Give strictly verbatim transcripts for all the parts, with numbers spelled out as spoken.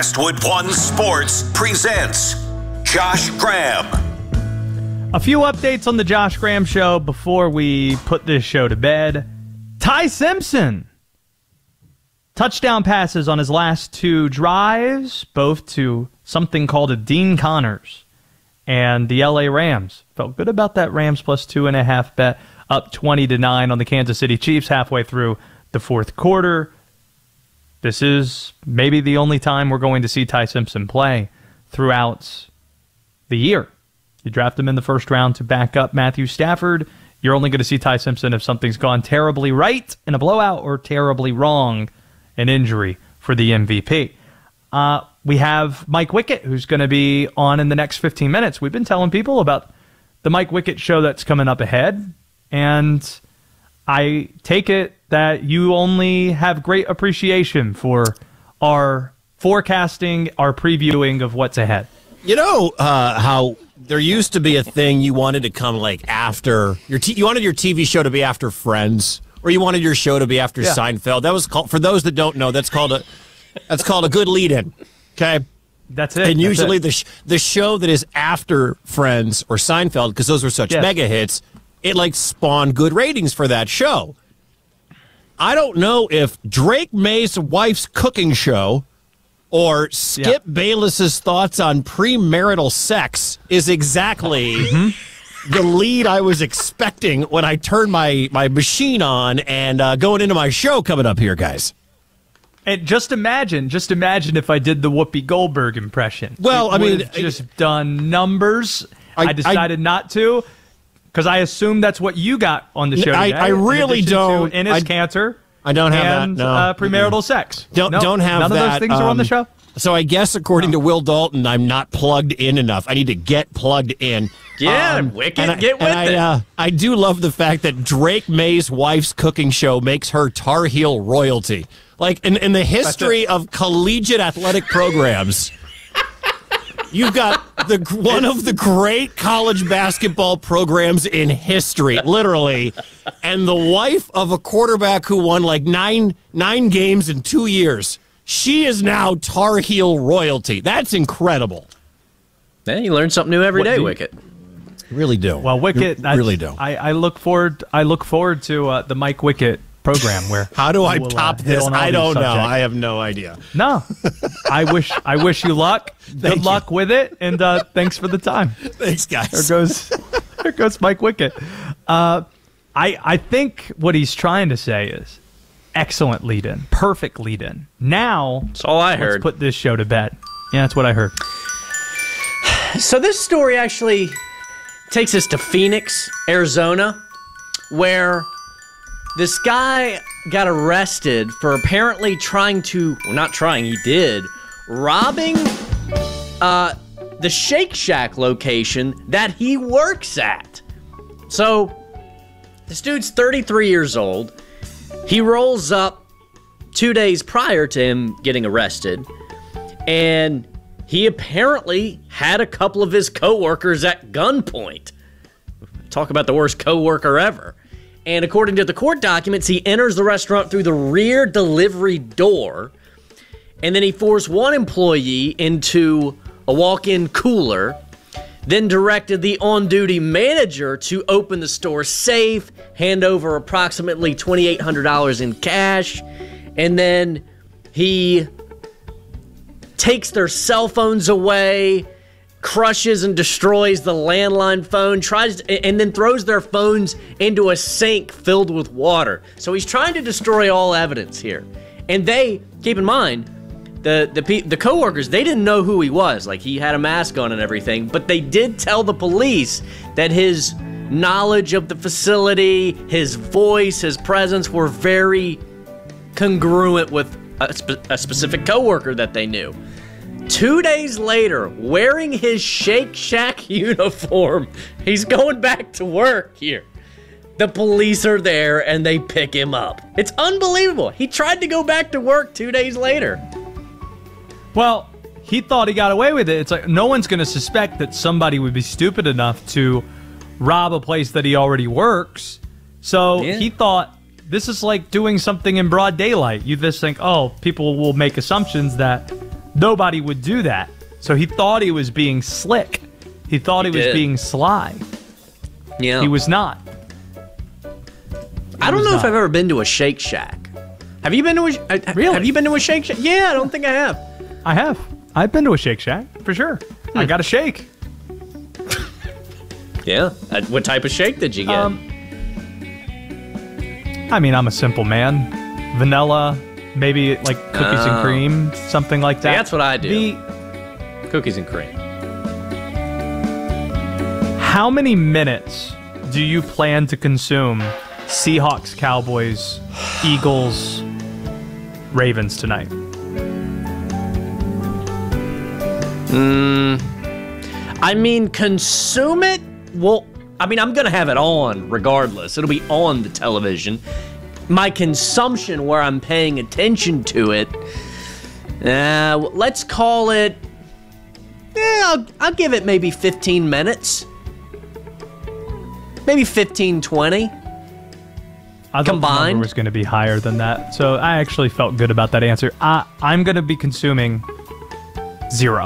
Westwood One Sports presents Josh Graham. A few updates on the Josh Graham Show before we put this show to bed. Ty Simpson. Touchdown passes on his last two drives, both to something called a Dean Connors and the L A Rams. Felt good about that Rams plus two and a half bet, up twenty to nine on the Kansas City Chiefs halfway through the fourth quarter. This is maybe the only time we're going to see Ty Simpson play throughout the year. You draft him in the first round to back up Matthew Stafford. You're only going to see Ty Simpson if something's gone terribly right in a blowout or terribly wrong, an injury for the M V P. Uh, we have Mike Wickett, who's going to be on in the next fifteen minutes. We've been telling people about the Mike Wickett show that's coming up ahead, and I take it that you only have great appreciation for our forecasting, our previewing of what's ahead. You know uh, how there used to be a thing you wanted to come like after your t- you wanted your T V show to be after Friends, or you wanted your show to be after yeah. Seinfeld. That was called, for those that don't know, that's called a that's called a good lead-in. Okay, that's it. And that's usually it. the sh- the show that is after Friends or Seinfeld, because those were such yes. mega hits, it like spawned good ratings for that show. I don't know if Drake May's wife's cooking show or Skip yeah. Bayless's thoughts on premarital sex is exactly mm-hmm. the lead I was expecting when I turned my, my machine on and uh, going into my show coming up here, guys. And just imagine, just imagine if I did the Whoopi Goldberg impression. Well, it I mean, just I, done numbers. I, I decided I, not to because I assume that's what you got on the show today. I, I really don't. Innis I, cancer. I don't have and, that. No. Uh, premarital mm-hmm. sex. Don't no, don't have none that. None of those things um, are on the show. So I guess according to Will Dalton, I'm not plugged in enough. I need to get plugged in. Yeah, um, Wicked, I, get with and it. I, uh, I do love the fact that Drake May's wife's cooking show makes her Tar Heel royalty. Like in, in the history of collegiate athletic programs, you've got the one of the great college basketball programs in history, literally, and the wife of a quarterback who won like nine nine games in two years. She is now Tar Heel royalty. That's incredible. Yeah, you learn something new every what day, you, Wicket. Really do. Well, Wicket, you really do. I, I look forward. I look forward to uh, the Mike Wicket program. Where how do I will, top uh, this? I don't know. Subjects. I have no idea. No, I wish. I wish you luck. Good you. luck with it, and uh, thanks for the time. Thanks, guys. There goes. There goes Mike Wicket. Uh, I I think what he's trying to say is excellent lead-in, perfect lead-in. Now that's all I heard. Let's put this show to bed. Yeah, that's what I heard. So this story actually takes us to Phoenix, Arizona, where this guy got arrested for apparently trying to, well, not trying, he did, robbing uh, the Shake Shack location that he works at. So this dude's thirty-three years old. He rolls up two days prior to him getting arrested, and he apparently had a couple of his coworkers at gunpoint. Talk about the worst coworker ever. And according to the court documents, he enters the restaurant through the rear delivery door, and then he forced one employee into a walk-in cooler, then directed the on-duty manager to open the store safe, hand over approximately twenty-eight hundred dollars in cash, and then he takes their cell phones away, crushes and destroys the landline phone, tries to, and then throws their phones into a sink filled with water. So he's trying to destroy all evidence here. And they, keep in mind, the the the coworkers, they didn't know who he was. Like, he had a mask on and everything, but they did tell the police that his knowledge of the facility, his voice, his presence were very congruent with a, spe- a specific coworker that they knew. Two days later, wearing his Shake Shack uniform, he's going back to work here. The police are there and they pick him up. It's unbelievable. He tried to go back to work two days later. Well, he thought he got away with it. It's like no one's going to suspect that somebody would be stupid enough to rob a place that he already works. So yeah. He thought this is like doing something in broad daylight. You just think, oh, people will make assumptions that Nobody would do that. So he thought he was being slick. He thought he, he was did. being sly. Yeah. He was not. He I don't was know not. if I've ever been to a Shake Shack. Have you been to a uh, Really? Have you been to a Shake Shack? Yeah, I don't think I have. I have. I've been to a Shake Shack, for sure. Hmm. I got a shake. Yeah. Uh, what type of shake did you get? Um, I mean, I'm a simple man. Vanilla, maybe like cookies uh, and cream, something like that. See, that's what I do. The, cookies and cream. How many minutes do you plan to consume Seahawks, Cowboys, Eagles, Ravens tonight? Mm, I mean, consume it? Well, I mean, I'm going to have it on regardless. It'll be on the television. My consumption, where I'm paying attention to it, uh, let's call it, yeah, I'll, I'll give it maybe fifteen minutes. Maybe fifteen, twenty. I thought combined. the number was going to be higher than that, so I actually felt good about that answer. I, I'm going to be consuming zero.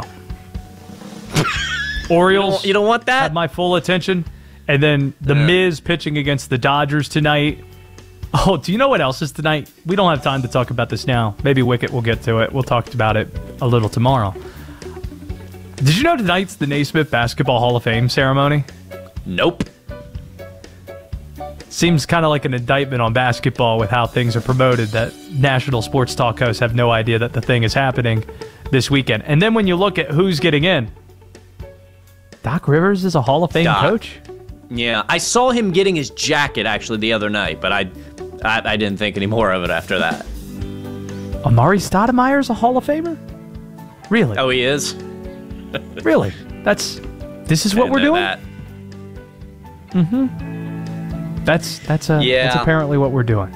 Orioles, you don't, you don't want that? Had my full attention. And then the yeah. Miz pitching against the Dodgers tonight. Oh, do you know what else is tonight? We don't have time to talk about this now. Maybe Wicket will get to it. We'll talk about it a little tomorrow. Did you know tonight's the Naismith Basketball Hall of Fame ceremony? Nope. Seems kind of like an indictment on basketball with how things are promoted, that national sports talk hosts have no idea that the thing is happening this weekend. And then when you look at who's getting in, Doc Rivers is a Hall of Fame Doc. coach? Yeah, I saw him getting his jacket actually the other night, but I, I, I didn't think any more of it after that. Amari Stoudemire's a Hall of Famer? Really? Oh, he is? Really? That's, this is what we're doing? That. Mm-hmm. That's, that's, a, yeah. that's apparently what we're doing.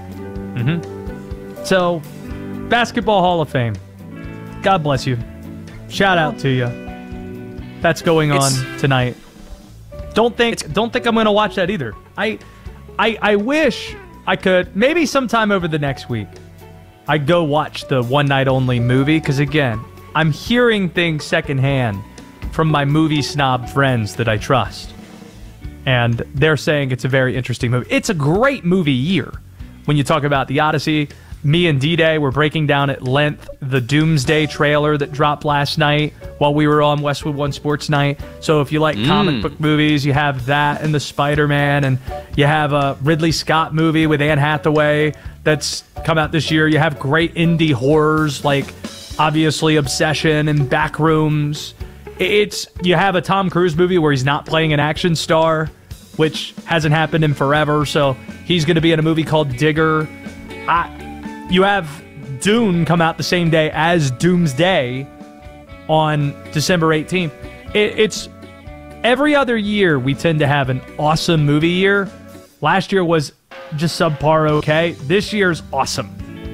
Mm-hmm. So, Basketball Hall of Fame. God bless you. Shout out to you. That's going on it's, tonight. Don't think don't think I'm going to watch that either. I, I I wish I could, maybe sometime over the next week, I'd go watch the one night only movie, because again, I'm hearing things secondhand from my movie snob friends that I trust. And they're saying it's a very interesting movie. It's a great movie year. When you talk about The Odyssey, me and D-Day were breaking down at length the Doomsday trailer that dropped last night while we were on Westwood One Sports Night. So if you like mm. comic book movies, you have that and the Spider-Man, and you have a Ridley Scott movie with Anne Hathaway that's come out this year. You have great indie horrors like, obviously, Obsession and Backrooms. It's you have a Tom Cruise movie where he's not playing an action star, which hasn't happened in forever. So he's going to be in a movie called Digger. I... You have Dune come out the same day as Doomsday on December eighteenth. It, it's every other year we tend to have an awesome movie year. Last year was just subpar okay. This year's awesome.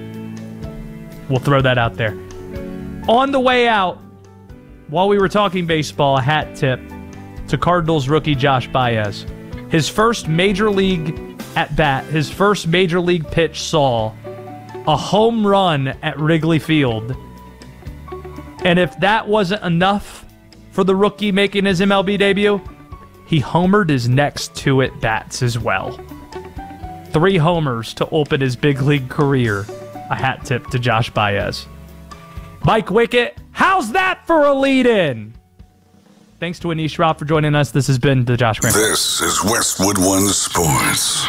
We'll throw that out there. On the way out, while we were talking baseball, a hat tip to Cardinals rookie Josh Baez. His first major league at bat, his first major league pitch saw a home run at Wrigley Field. And if that wasn't enough for the rookie making his M L B debut, he homered his next two at-bats as well. Three homers to open his big league career. A hat tip to Josh Baez. Mike Wicket, how's that for a lead-in? Thanks to Anish Roth for joining us. This has been the Josh Graham. This is Westwood One Sports.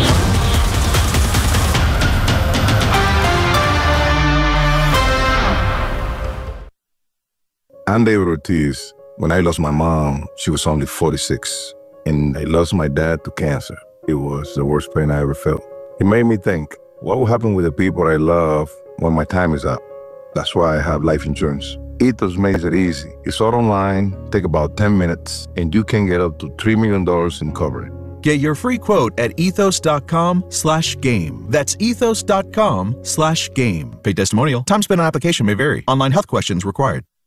I'm David Ortiz. When I lost my mom, she was only forty-six, and I lost my dad to cancer. It was the worst pain I ever felt. It made me think, what will happen with the people I love when my time is up? That's why I have life insurance. Ethos makes it easy. It's all online, take about ten minutes, and you can get up to three million dollars in coverage. Get your free quote at ethos.com slash game. That's ethos.com slash game. Paid testimonial. Time spent on application may vary. Online health questions required.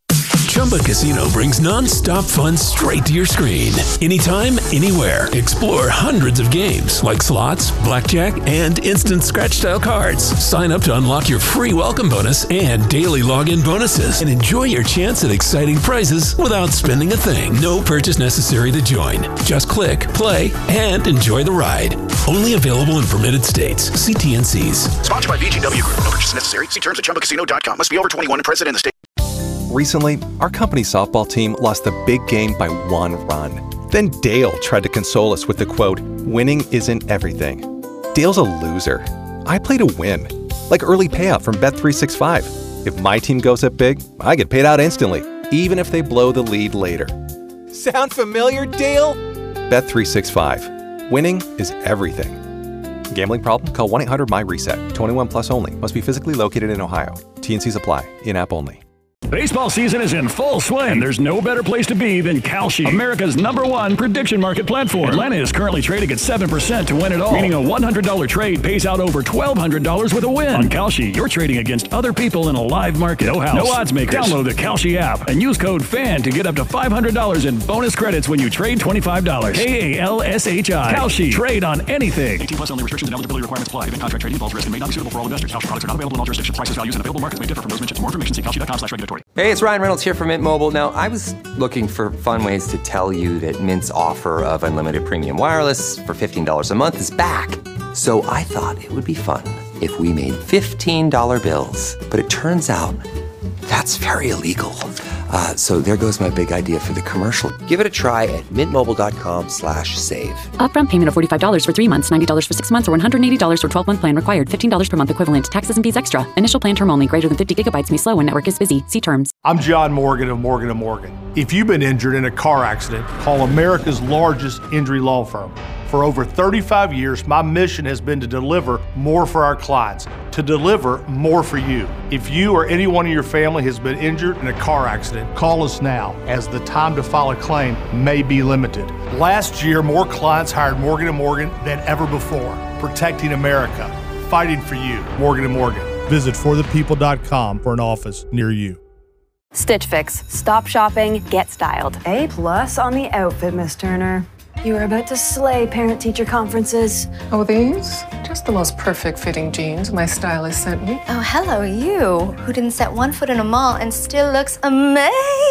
Chumba Casino brings non-stop fun straight to your screen. Anytime, anywhere. Explore hundreds of games like slots, blackjack, and instant scratch-style cards. Sign up to unlock your free welcome bonus and daily login bonuses. And enjoy your chance at exciting prizes without spending a thing. No purchase necessary to join. Just click, play, and enjoy the ride. Only available in permitted states. See T N Cs. Sponsored by V G W Group. No purchase necessary. See terms at chumba casino dot com. Must be over twenty-one and present in the state. Recently, our company's softball team lost the big game by one run. Then Dale tried to console us with the quote, "Winning isn't everything." Dale's a loser. I play to win. Like early payout from Bet three sixty-five. If my team goes up big, I get paid out instantly, even if they blow the lead later. Sound familiar, Dale? Bet three sixty-five. Winning is everything. Gambling problem? Call one eight hundred M Y reset. twenty-one plus only. Must be physically located in Ohio. T N Cs apply. In-app only. Baseball season is in full swing, and there's no better place to be than Kalshi, America's number one prediction market platform. Atlanta is currently trading at seven percent to win it all, meaning a one hundred dollars trade pays out over twelve hundred dollars with a win. On Kalshi, you're trading against other people in a live market. No house, no odds makers. Download the Kalshi app and use code FAN to get up to five hundred dollars in bonus credits when you trade twenty-five dollars. K A L S H I. Kalshi. Trade on anything. eighteen plus only. Restrictions and eligibility requirements apply. Event contract trading involves risk and may not be suitable for all investors. Kalshi products are not available in all jurisdictions. Prices, values, and available markets may differ from those mentioned. For more information, see kalshi dot com slash regulatory. Hey, it's Ryan Reynolds here from Mint Mobile. Now, I was looking for fun ways to tell you that Mint's offer of unlimited premium wireless for fifteen dollars a month is back. So I thought it would be fun if we made fifteen dollar bills. But it turns out that's very illegal. Uh, so there goes my big idea for the commercial. Give it a try at mintmobile.com slash save. Upfront payment of forty-five dollars for three months, ninety dollars for six months, or one hundred eighty dollars for twelve-month plan required. fifteen dollars per month equivalent. Taxes and fees extra. Initial plan term only. Greater than fifty gigabytes may slow when network is busy. See terms. I'm John Morgan of Morgan and Morgan. If you've been injured in a car accident, call America's largest injury law firm. For over thirty-five years, my mission has been to deliver more for our clients, to deliver more for you. If you or anyone in your family has been injured in a car accident, call us now, as the time to file a claim may be limited. Last year, more clients hired Morgan and Morgan than ever before, protecting America, fighting for you. Morgan and Morgan. Visit for the people dot com for an office near you. Stitch Fix. Stop shopping, get styled. A plus on the outfit, Miss Turner. You are about to slay parent-teacher conferences. Oh, these? Just the most perfect fitting jeans my stylist sent me. Oh, hello, you, who didn't set one foot in a mall and still looks amazing.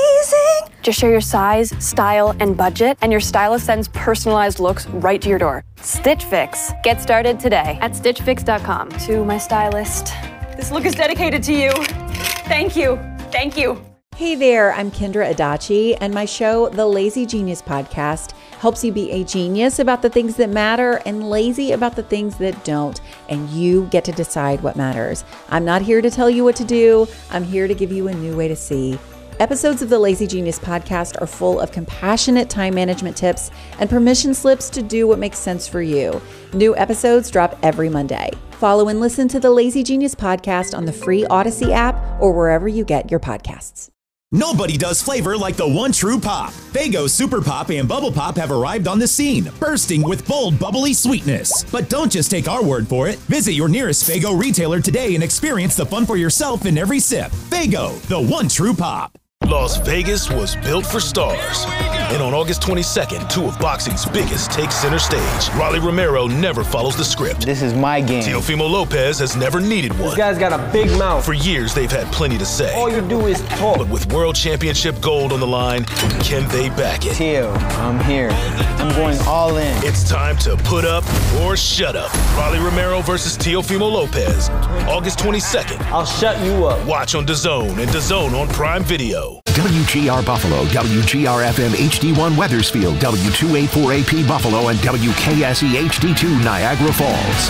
Just share your size, style, and budget, and your stylist sends personalized looks right to your door. Stitch Fix. Get started today at stitch fix dot com. To my stylist, this look is dedicated to you. Thank you. Thank you. Hey there, I'm Kendra Adachi, and my show, The Lazy Genius Podcast, helps you be a genius about the things that matter and lazy about the things that don't, and you get to decide what matters. I'm not here to tell you what to do. I'm here to give you a new way to see. Episodes of the Lazy Genius Podcast are full of compassionate time management tips and permission slips to do what makes sense for you. New episodes drop every Monday. Follow and listen to the Lazy Genius Podcast on the free Odyssey app or wherever you get your podcasts. Nobody does flavor like the one true pop. Faygo Super Pop and Bubble Pop have arrived on the scene, bursting with bold, bubbly sweetness. But don't just take our word for it. Visit your nearest Faygo retailer today and experience the fun for yourself in every sip. Faygo, the one true pop. Las Vegas was built for stars. And on August twenty-second, two of boxing's biggest take center stage. Rolly Romero never follows the script. This is my game. Teofimo Lopez has never needed one. This guy's got a big mouth. For years, they've had plenty to say. All you do is talk. But with World Championship gold on the line, can they back it? Teo, I'm here. I'm going all in. It's time to put up or shut up. Rolly Romero versus Teofimo Lopez. August twenty-second. I'll shut you up. Watch on DAZN and DAZN on Prime Video. W G R Buffalo, W G R F M H D one Weathersfield, W two eighty-four A P Buffalo, and W K S E H D two Niagara Falls.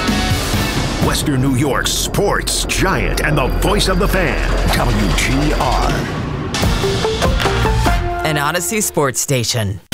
Western New York's sports giant and the voice of the fan, W G R. An Odyssey sports station.